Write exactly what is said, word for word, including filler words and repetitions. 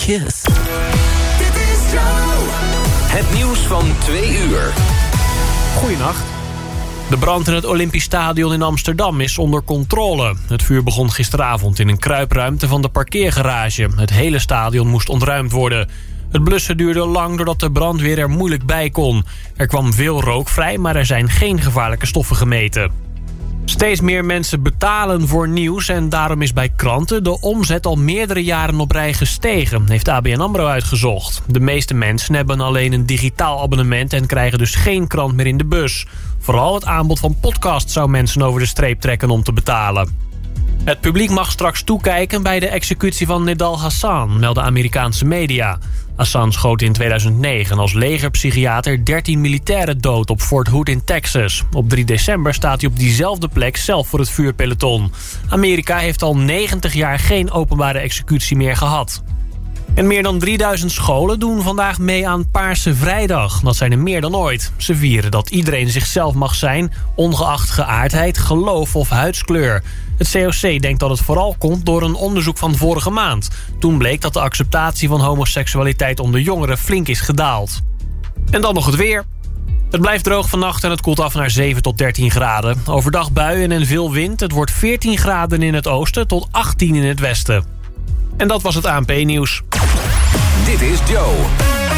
kiss. Dit is Joe. Het nieuws van twee uur. Goeienacht. De brand in het Olympisch Stadion in Amsterdam is onder controle. Het vuur begon gisteravond in een kruipruimte van de parkeergarage. Het hele stadion moest ontruimd worden. Het blussen duurde lang doordat de brandweer er moeilijk bij kon. Er kwam veel rook vrij, maar er zijn geen gevaarlijke stoffen gemeten. Steeds meer mensen betalen voor nieuws en daarom is bij kranten de omzet al meerdere jaren op rij gestegen, heeft A B N AMRO uitgezocht. De meeste mensen hebben alleen een digitaal abonnement en krijgen dus geen krant meer in de bus. Vooral het aanbod van podcasts zou mensen over de streep trekken om te betalen. Het publiek mag straks toekijken bij de executie van Nidal Hasan, melden Amerikaanse media. Hasan schoot in tweeduizend negen als legerpsychiater dertien militairen dood op Fort Hood in Texas. Op drie december staat hij op diezelfde plek zelf voor het vuurpeloton. Amerika heeft al negentig jaar geen openbare executie meer gehad. En meer dan drieduizend scholen doen vandaag mee aan Paarse Vrijdag. Dat zijn er meer dan ooit. Ze vieren dat iedereen zichzelf mag zijn, ongeacht geaardheid, geloof of huidskleur. Het C O C denkt dat het vooral komt door een onderzoek van vorige maand. Toen bleek dat de acceptatie van homoseksualiteit onder jongeren flink is gedaald. En dan nog het weer. Het blijft droog vannacht en het koelt af naar zeven tot dertien graden. Overdag buien en veel wind. Het wordt veertien graden in het oosten tot achttien in het westen. En dat was het A N P-nieuws. Dit is Joe.